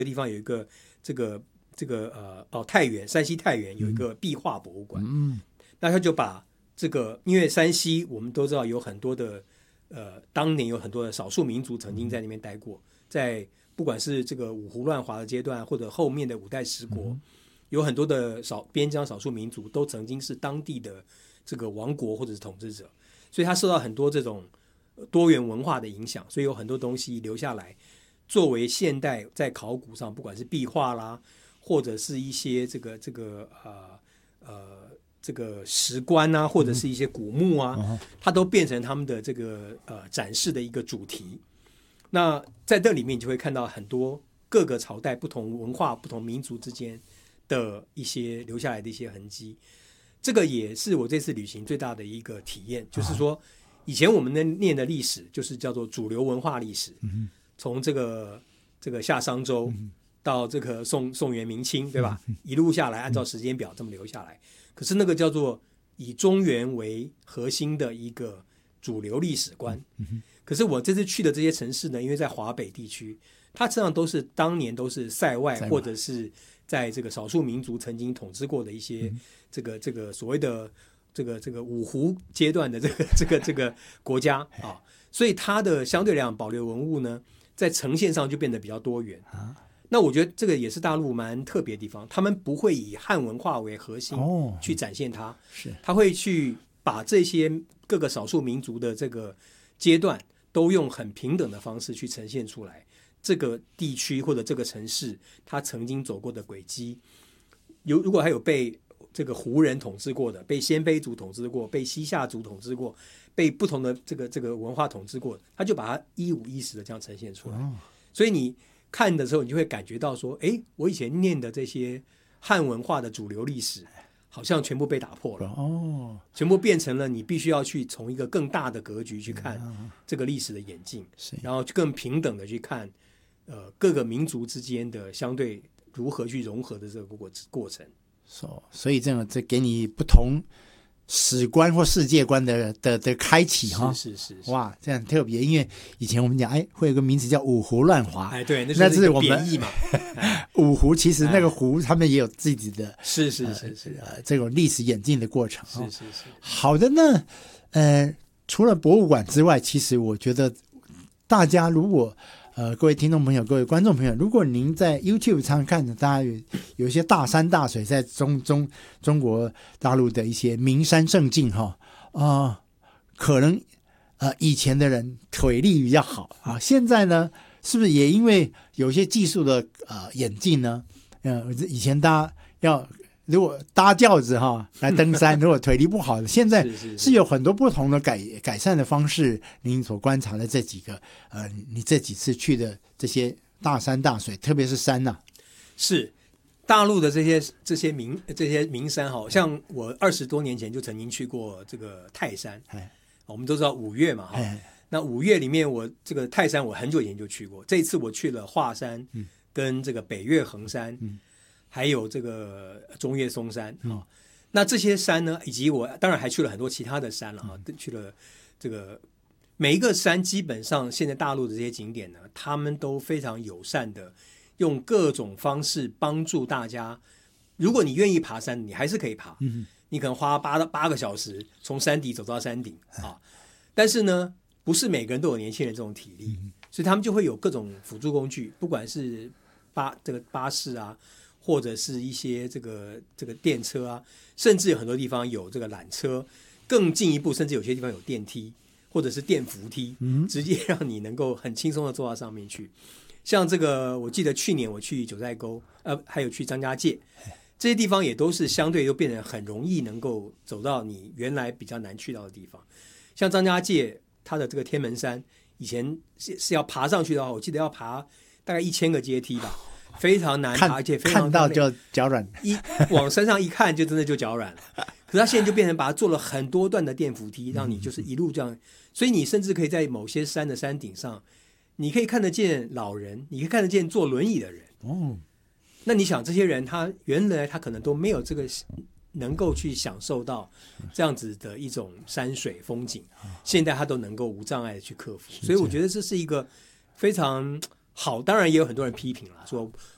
地方有一个太原，山西太原有一个壁画博物馆。那他就把这个，因为山西我们都知道有很多的当年有很多的少数民族曾经在那边待过，在不管是这个五胡乱华的阶段，或者后面的五代十国，有很多的边疆少数民族都曾经是当地的这个王国或者是统治者，所以他受到很多这种多元文化的影响，所以有很多东西留下来，作为现代在考古上，不管是壁画啦，或者是一些这个石棺啊，或者是一些古墓啊，它都变成他们的这个展示的一个主题。那在这里面你就会看到很多各个朝代不同文化不同民族之间的一些留下来的一些痕迹。这个也是我这次旅行最大的一个体验，就是说以前我们念的历史就是叫做主流文化历史，从这个夏商周到这个宋元明清，对吧？一路下来按照时间表这么留下来。可是那个叫做以中原为核心的一个主流历史观。可是我这次去的这些城市呢，因为在华北地区，它实际上都是当年都是塞外或者是在这个少数民族曾经统治过的一些这个所谓的这个五胡阶段的这个国家啊，所以它的相对来讲保留文物呢，在呈现上就变得比较多元。那我觉得这个也是大陆蛮特别的地方，他们不会以汉文化为核心去展现它，他会去把这些各个少数民族的这个阶段都用很平等的方式去呈现出来，这个地区或者这个城市它曾经走过的轨迹，如果还有被这个胡人统治过的，被鲜卑族统治过，被西夏族统治过，被不同的这个文化统治过，他就把它一五一十的这样呈现出来。所以你看的时候，你就会感觉到说，我以前念的这些汉文化的主流历史，好像全部被打破了，全部变成了你必须要去从一个更大的格局去看这个历史的演进，然后更平等的去看各个民族之间的相对如何去融合的这个过程。 所以这给你不同史观或世界观的开启哈， 是哇，这样很特别。因为以前我们讲，会有个名词叫五胡乱华， 对，那是一个贬义嘛。 五胡其实那个胡，他们也有自己的是这种历史演进的过程。 是。 好的呢，除了博物馆之外，其实我觉得大家如果各位听众朋友，各位观众朋友，如果您在 YouTube 上看着，大家有一些大山大水，在中国大陆的一些名山胜境可能以前的人腿力比较好啊，现在呢，是不是也因为有些技术的演进呢？以前大家如果搭轿子来登山，如果腿力不好的，现在是有很多不同的改善的方式。您所观察的这几个你这几次去的这些大山大水，特别是山是大陆的这些名山，像我20多年前就曾经去过这个泰山。我们都知道5岳嘛，那5岳里面我这个泰山我很久以前就去过，这一次我去了华山跟这个北岳衡山，还有这个中岳嵩山。那这些山呢，以及我当然还去了很多其他的山了去了这个每一个山，基本上现在大陆的这些景点呢，他们都非常友善的用各种方式帮助大家。如果你愿意爬山，你还是可以爬，你可能花8个小时从山底走到山顶但是呢，不是每个人都有年轻人这种体力，所以他们就会有各种辅助工具，不管是这个巴士啊，或者是一些这个电车啊，甚至有很多地方有这个缆车，更进一步，甚至有些地方有电梯或者是电扶梯，直接让你能够很轻松的坐到上面去。像这个，我记得去年我去九寨沟，还有去张家界，这些地方也都是相对都变得很容易能够走到你原来比较难去到的地方。像张家界，它的这个天门山，以前是要爬上去的话，我记得要爬大概1000个阶梯吧。非常难爬，而且非常看到就脚软， 往山上一看就真的就脚软了。可是他现在就变成把它做了很多段的电扶梯，让你就是一路这样，所以你甚至可以在某些山的山顶上，你可以看得见老人，你可以看得见坐轮椅的人。那你想这些人他原来他可能都没有这个能够去享受到这样子的一种山水风景，现在他都能够无障碍的去克服。所以我觉得这是一个非常好，当然也有很多人批评了，说